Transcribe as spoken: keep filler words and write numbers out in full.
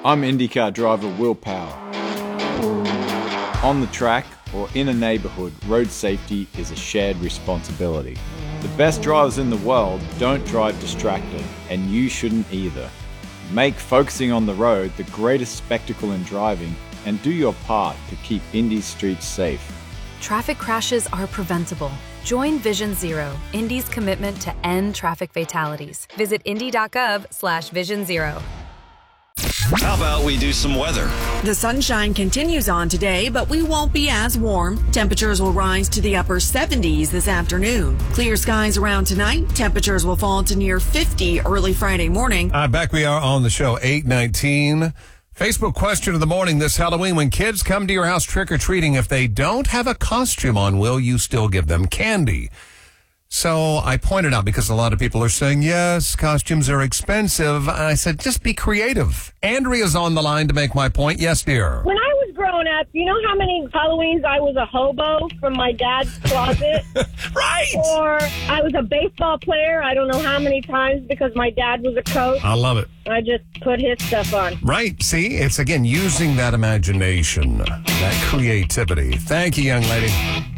I'm IndyCar driver Will Power. On the track or in a neighborhood, road safety is a shared responsibility. The best drivers in the world don't drive distracted, and you shouldn't either. Make focusing on the road the greatest spectacle in driving, and do your part to keep Indy's streets safe. Traffic crashes are preventable. Join Vision Zero, Indy's commitment to end traffic fatalities. Visit indy.gov slash vision zero. How about we do some weather? The sunshine continues on today, but we won't be as warm. Temperatures will rise to the upper seventies this afternoon. Clear skies around tonight. Temperatures will fall to near fifty early Friday morning. Uh, back we are on the show, eight nineteen. Facebook question of the morning this Halloween. When kids come to your house trick-or-treating, if they don't have a costume on, will you still give them candy? So I pointed out, because a lot of people are saying, yes, costumes are expensive. And I said, just be creative. Andrea's on the line to make my point. Yes, dear. When I was growing up, you know how many Halloweens I was a hobo from my dad's closet? Right. Or I was a baseball player. I don't know how many times because my dad was a coach. I love it. I just put his stuff on. Right. See, it's, again, using that imagination, that creativity. Thank you, young lady.